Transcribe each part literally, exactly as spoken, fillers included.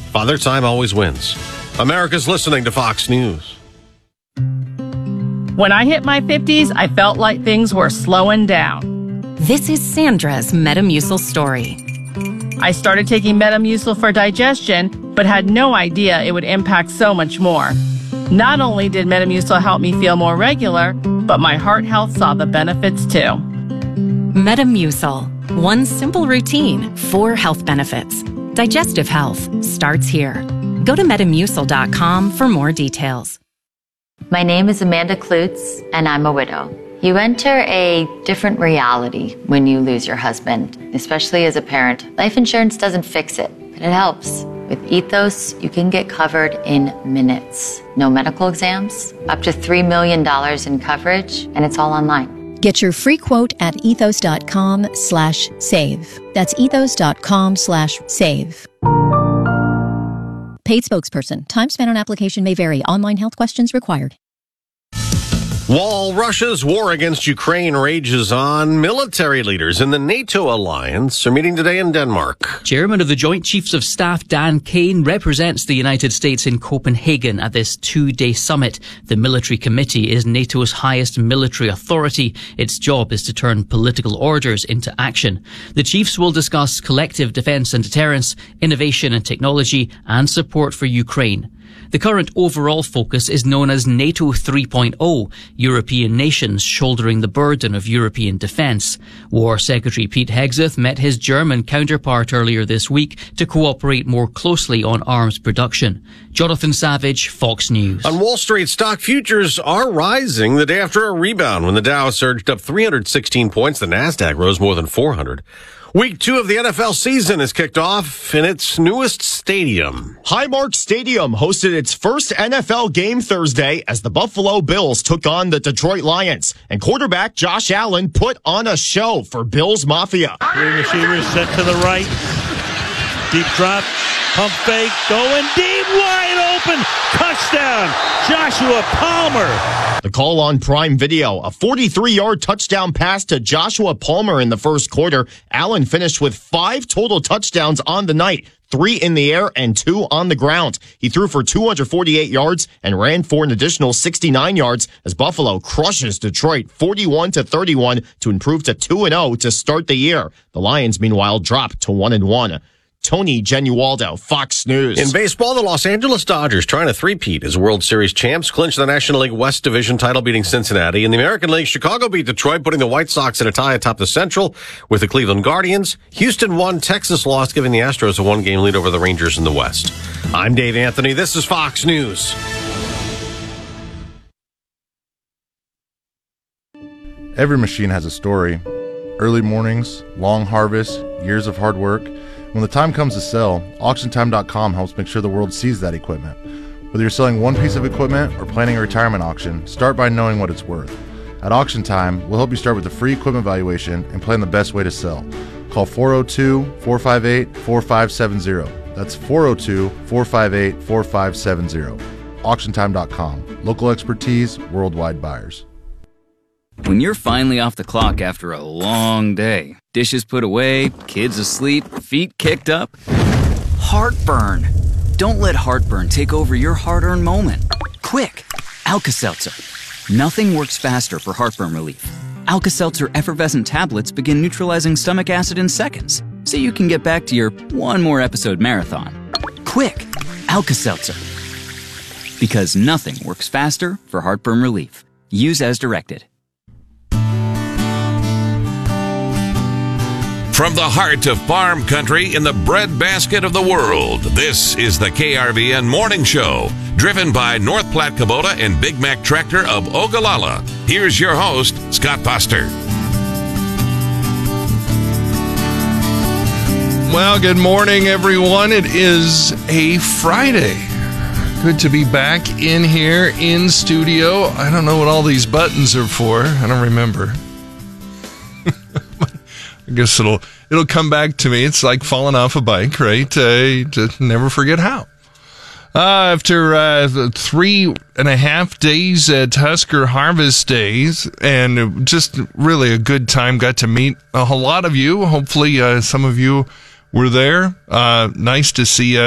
Father Time always wins. America's listening to Fox News. When I hit my fifties, I felt like things were slowing down. This is Sandra's Metamucil story. I started taking Metamucil for digestion, but had no idea it would impact so much more. Not only did Metamucil help me feel more regular, but my heart health saw the benefits too. Metamucil. One simple routine, four health benefits. Digestive health starts here. Go to metamucil dot com for more details. My name is Amanda Klutz, and I'm a widow. You enter a different reality when you lose your husband, especially as a parent. Life insurance doesn't fix it, but it helps. With Ethos, you can get covered in minutes. No medical exams, up to three million dollars in coverage, and it's all online. Get your free quote at ethos dot com slash save. That's ethos dot com slash save. Paid spokesperson. Time spent on application may vary. Online health questions required. While Russia's war against Ukraine rages on, military leaders in the NATO alliance are meeting today in Denmark. Chairman of the Joint Chiefs of Staff Dan Kane represents the United States in Copenhagen at this two-day summit. The military committee is NATO's highest military authority. Its job is to turn political orders into action. The chiefs will discuss collective defense and deterrence, innovation and technology, and support for Ukraine. The current overall focus is known as NATO three point oh, European nations shouldering the burden of European defence. War Secretary Pete Hegseth met his German counterpart earlier this week to cooperate more closely on arms production. Jonathan Savage, Fox News. On Wall Street, stock futures are rising the day after a rebound when the Dow surged up three hundred sixteen points. The Nasdaq rose more than four hundred. Week two of the N F L season is kicked off in its newest stadium. Highmark Stadium hosted its first N F L game Thursday as the Buffalo Bills took on the Detroit Lions. And quarterback Josh Allen put on a show for Bills Mafia. Three receivers set to the right. Deep drop. Pump fake. Going deep. Wide open. Touchdown. Joshua Palmer. The call on Prime Video, a forty-three-yard touchdown pass to Joshua Palmer in the first quarter. Allen finished with five total touchdowns on the night, three in the air and two on the ground. He threw for two hundred forty-eight yards and ran for an additional sixty-nine yards as Buffalo crushes Detroit forty-one to thirty-one to improve to two and oh to start the year. The Lions, meanwhile, dropped to one and one. Tony Genualdo, Fox News. In baseball, the Los Angeles Dodgers, trying to three-peat as World Series champs, clinched the National League West Division title, beating Cincinnati. In the American League, Chicago beat Detroit, putting the White Sox in a tie atop the Central with the Cleveland Guardians. Houston won, Texas lost, giving the Astros a one-game lead over the Rangers in the West. I'm Dave Anthony. This is Fox News. Every machine has a story. Early mornings, long harvests, years of hard work. When the time comes to sell, auction time dot com helps make sure the world sees that equipment. Whether you're selling one piece of equipment or planning a retirement auction, start by knowing what it's worth. At Auction Time, we'll help you start with a free equipment valuation and plan the best way to sell. Call four oh two, four five eight, four five seven zero. That's four oh two, four five eight, four five seven zero. auction time dot com. Local expertise, worldwide buyers. When you're finally off the clock after a long day, dishes put away, kids asleep, feet kicked up, heartburn. Don't let heartburn take over your hard-earned moment. Quick, Alka-Seltzer. Nothing works faster for heartburn relief. Alka-Seltzer effervescent tablets begin neutralizing stomach acid in seconds, so you can get back to your one more episode marathon. Quick, Alka-Seltzer. Because nothing works faster for heartburn relief. Use as directed. From the heart of farm country in the breadbasket of the world, this is the K R V N Morning Show, driven by North Platte Kubota and Big Mac Tractor of Ogallala. Here's your host, Scott Foster. Well, good morning, everyone. It is a Friday. Good to be back in here in studio. I don't know what all these buttons are for. I don't remember. I guess it'll it'll come back to me. It's like falling off a bike, right? Uh, to never forget how. Uh, after uh, three and a half days at Husker Harvest Days, and just really a good time. Got to meet a whole lot of you. Hopefully, uh, some of you were there. Uh, nice to see uh,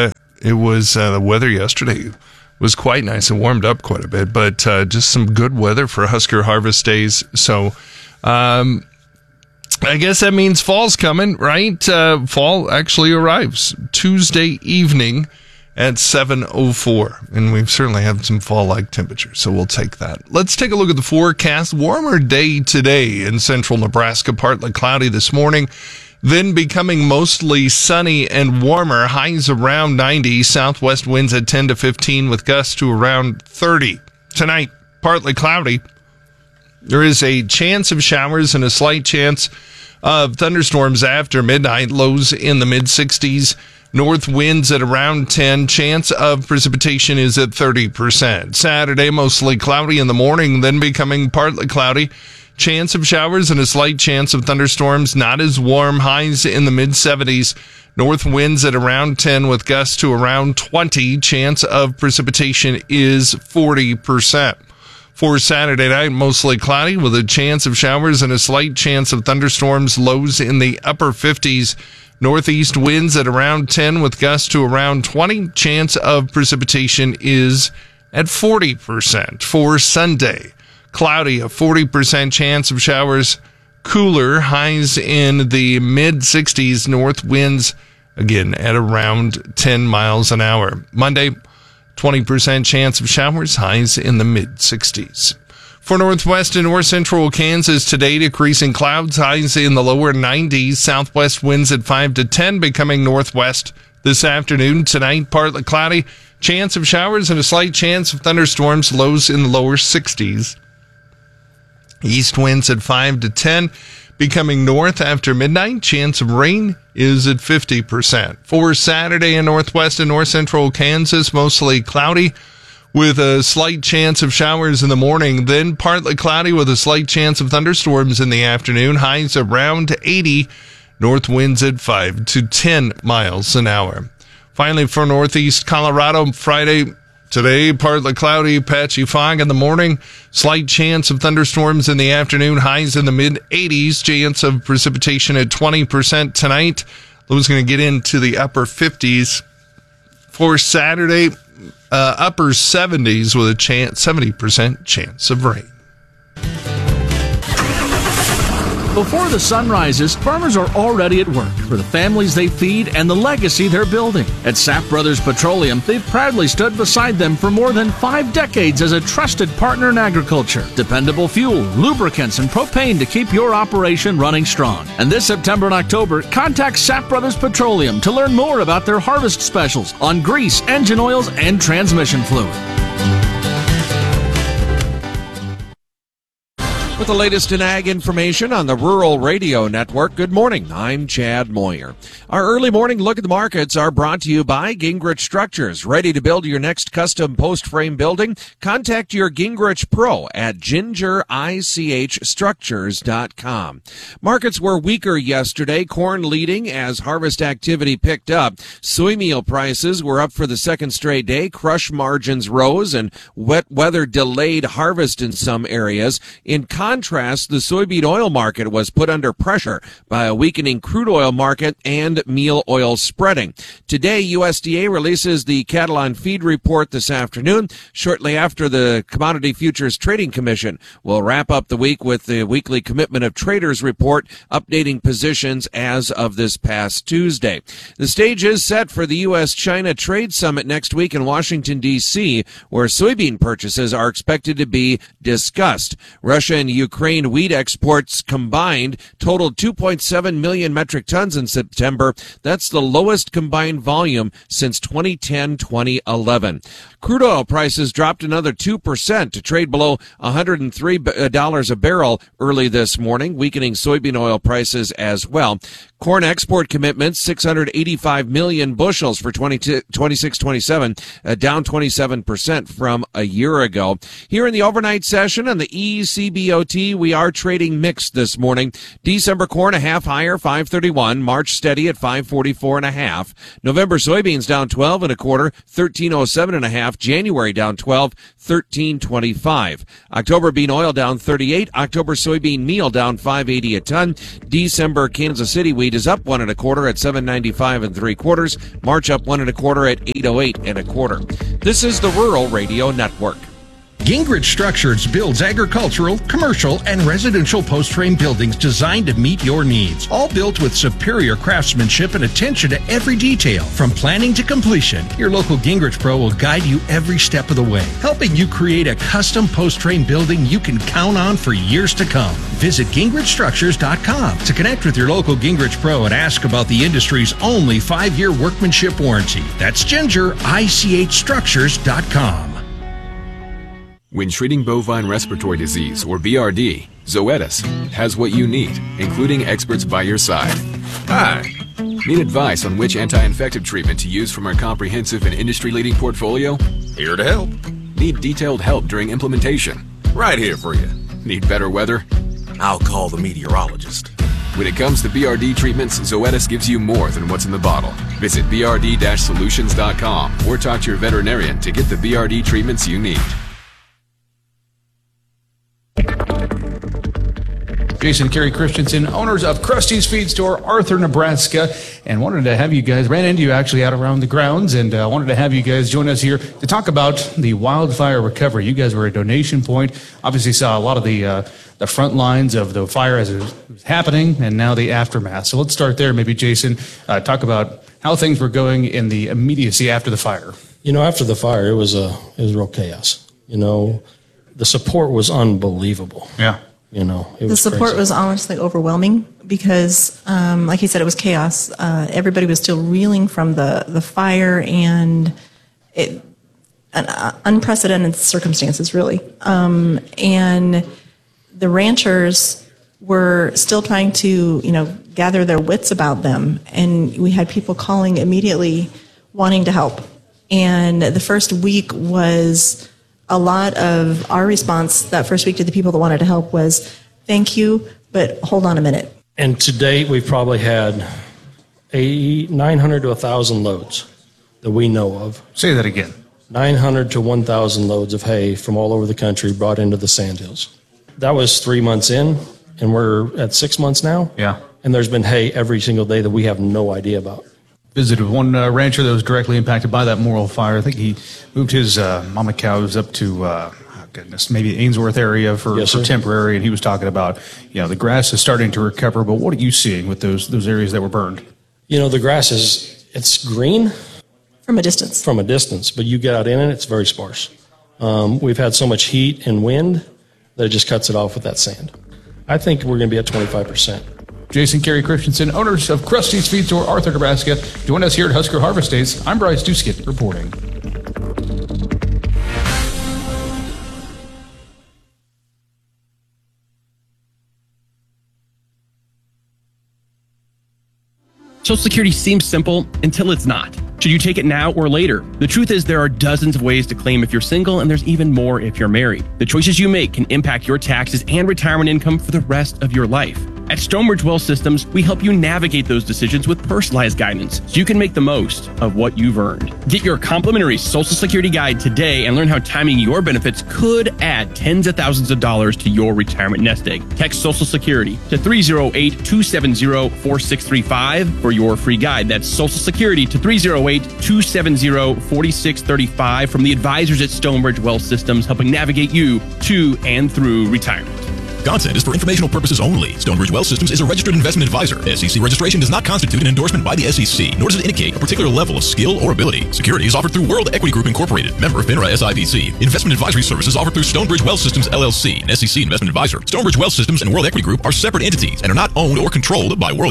It was uh, the weather yesterday was quite nice and warmed up quite a bit, but uh, just some good weather for Husker harvest days. So um, I guess that means fall's coming, right? Uh, fall actually arrives Tuesday evening at seven oh four, and we've certainly had some fall-like temperatures, so we'll take that. Let's take a look at the forecast. Warmer day today in central Nebraska, partly cloudy this morning, then becoming mostly sunny and warmer, highs around ninety, southwest winds at ten to fifteen with gusts to around thirty. Tonight, partly cloudy. There is a chance of showers and a slight chance of thunderstorms after midnight, lows in the mid-sixties. North winds at around ten. Chance of precipitation is at thirty percent. Saturday, mostly cloudy in the morning, then becoming partly cloudy. Chance of showers and a slight chance of thunderstorms. Not as warm. Highs in the mid-seventies. North winds at around ten with gusts to around twenty. Chance of precipitation is forty percent. For Saturday night, mostly cloudy with a chance of showers and a slight chance of thunderstorms. Lows in the upper fifties. Northeast winds at around ten with gusts to around twenty. Chance of precipitation is at forty percent. For Sunday, cloudy, a forty percent chance of showers. Cooler, highs in the mid-sixties. North winds, again, at around ten miles an hour. Monday, twenty percent chance of showers, highs in the mid-sixties. For northwest and north central Kansas today, decreasing clouds, highs in the lower nineties. Southwest winds at five to ten, becoming northwest this afternoon. Tonight, partly cloudy, chance of showers and a slight chance of thunderstorms, lows in the lower sixties. East winds at five to ten, becoming north after midnight. Chance of rain is at fifty percent. For Saturday in northwest and north central Kansas, mostly cloudy with a slight chance of showers in the morning, then partly cloudy with a slight chance of thunderstorms in the afternoon. Highs around eighty. North winds at five to ten miles an hour. Finally, for northeast Colorado, Friday, today, partly cloudy, patchy fog in the morning. Slight chance of thunderstorms in the afternoon. Highs in the mid-eighties. Chance of precipitation at twenty percent tonight. Lows going to get into the upper fifties. For Saturday, uh, upper seventies with a chance, seventy percent chance of rain. Before the sun rises, farmers are already at work for the families they feed and the legacy they're building. At Sapp Brothers Petroleum, they've proudly stood beside them for more than five decades as a trusted partner in agriculture. Dependable fuel, lubricants, and propane to keep your operation running strong. And this September and October, contact Sapp Brothers Petroleum to learn more about their harvest specials on grease, engine oils, and transmission fluid. With the latest in ag information on the Rural Radio Network, good morning. I'm Chad Moyer. Our early morning look at the markets are brought to you by Gingrich Structures. Ready to build your next custom post-frame building? Contact your Gingrich Pro at ginger ich structures dot com. Markets were weaker yesterday, corn leading as harvest activity picked up. Soy meal prices were up for the second straight day. Crush margins rose and wet weather delayed harvest in some areas. In contrast, the soybean oil market was put under pressure by a weakening crude oil market and meal oil spreading. Today, U S D A releases the cattle on feed report this afternoon, shortly after the Commodity Futures Trading Commission will wrap up the week with the weekly Commitment of Traders report, updating positions as of this past Tuesday. The stage is set for the U S China Trade Summit next week in Washington, D C, where soybean purchases are expected to be discussed. Russia and Ukraine wheat exports combined totaled two point seven million metric tons in September. That's the lowest combined volume since twenty ten to twenty eleven. Crude oil prices dropped another two percent to trade below one hundred three dollars a barrel early this morning, weakening soybean oil prices as well. Corn export commitments, six hundred eighty-five million bushels for twenty-six twenty-seven, uh, down twenty-seven percent from a year ago. Here in the overnight session on the E C B O O T, we are trading mixed this morning. December corn a half higher, five thirty-one. March steady at five forty-four and a half. November soybeans down twelve and a quarter, thirteen oh seven and a half. January down twelve, thirteen twenty-five. October bean oil down thirty-eight. October soybean meal down five eighty a ton. December Kansas City wheat is up one and a quarter at seven ninety-five and three quarters. March up one and a quarter at eight oh eight and a quarter. This is the Rural Radio Network. Gingrich Structures builds agricultural, commercial, and residential post-frame buildings designed to meet your needs. All built with superior craftsmanship and attention to every detail. From planning to completion, your local Gingrich Pro will guide you every step of the way, helping you create a custom post-frame building you can count on for years to come. Visit Gingrich Structures dot com to connect with your local Gingrich Pro and ask about the industry's only five-year workmanship warranty. That's Ginger I C H Structures dot com. When treating bovine respiratory disease, or B R D, Zoetis has what you need, including experts by your side. Hi. Need advice on which anti-infective treatment to use from our comprehensive and industry-leading portfolio? Here to help. Need detailed help during implementation? Right here for you. Need better weather? I'll call the meteorologist. When it comes to B R D treatments, Zoetis gives you more than what's in the bottle. Visit B R D solutions dot com or talk to your veterinarian to get the B R D treatments you need. Jason, Kerry Christensen, owners of Krusty's Feed Store, Arthur, Nebraska, and wanted to have you guys, ran into you actually out around the grounds, and uh, wanted to have you guys join us here to talk about the wildfire recovery. You guys were a donation point, obviously saw a lot of the uh, the front lines of the fire as it was happening, and now the aftermath. So let's start there, maybe, Jason, uh, talk about how things were going in the immediacy after the fire. You know, after the fire, it was a it was real chaos. You know, the support was unbelievable. Yeah. You know, it the was support crazy. was honestly overwhelming because, um, like you said, it was chaos. Uh, everybody was still reeling from the, the fire and it, an, uh, unprecedented circumstances, really. Um, and the ranchers were still trying to, you know, gather their wits about them. And we had people calling immediately wanting to help. And the first week was a lot of our response that first week to the people that wanted to help was, thank you, but hold on a minute. And to date, we've probably had eight, nine hundred to one thousand loads that we know of. Say that again. nine hundred to one thousand loads of hay from all over the country brought into the Sandhills. That was three months in, and we're at six months now. Yeah. And there's been hay every single day that we have no idea about. Visited one uh, rancher that was directly impacted by that Morrill fire. I think he moved his uh, mama cows up to, uh, oh goodness, maybe Ainsworth area for, Yes, for sir. temporary, and he was talking about, you know, the grass is starting to recover, but what are you seeing with those those areas that were burned? You know, the grass is, it's green. From a distance. From a distance, but you get out in it, it's very sparse. Um, we've had so much heat and wind that it just cuts it off with that sand. I think we're going to be at twenty-five percent. Jason, Kerry Christensen, owners of Krusty's Feed Store, Arthur, Nebraska. Join us here at Husker Harvest Days. I'm Bryce Duskett reporting. Social Security seems simple until it's not. Should you take it now or later? The truth is there are dozens of ways to claim if you're single, and there's even more if you're married. The choices you make can impact your taxes and retirement income for the rest of your life. At Stonebridge Wealth Systems, we help you navigate those decisions with personalized guidance so you can make the most of what you've earned. Get your complimentary Social Security guide today and learn how timing your benefits could add tens of thousands of dollars to your retirement nest egg. Text Social Security to three oh eight, two seven oh, four six three five for your free guide. That's Social Security to three oh eight, two seven oh, four six three five from the advisors at Stonebridge Wealth Systems, helping navigate you to and through retirement. Content is for informational purposes only. Stonebridge Wealth Systems is a registered investment advisor. S E C registration does not constitute an endorsement by the S E C, nor does it indicate a particular level of skill or ability. Securities offered through World Equity Group Incorporated, member of FINRA S I P C. Investment advisory services offered through Stonebridge Wealth Systems L L C, an S E C investment advisor. Stonebridge Wealth Systems and World Equity Group are separate entities and are not owned or controlled by World